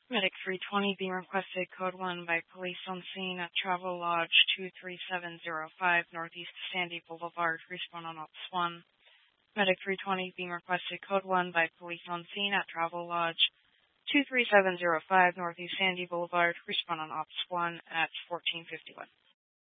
Medic 320 being requested, code 1 by police on scene at Travel Lodge 23705 Northeast Sandy Boulevard. Respawn on Ops 1. Medic 320 being requested, code 1 by police on scene at Travel Lodge 23705 Northeast Sandy Boulevard. Respawn on Ops 1 at 1451.